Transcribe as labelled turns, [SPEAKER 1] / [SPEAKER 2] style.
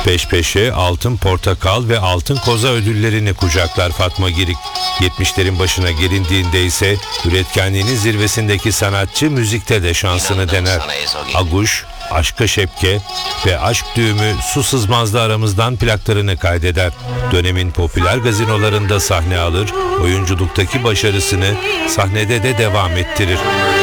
[SPEAKER 1] Peş peşe Altın Portakal ve Altın Koza ödüllerini kucaklar Fatma Girik. 70'lerin başına gelindiğinde ise üretkenliğinin zirvesindeki sanatçı müzikte de şansını dener. Aguş, Aşka Şepke ve Aşk Düğümü Su Sızmaz'da aramızdan plaklarını kaydeder. Dönemin popüler gazinolarında sahne alır, oyunculuktaki başarısını sahnede de devam ettirir.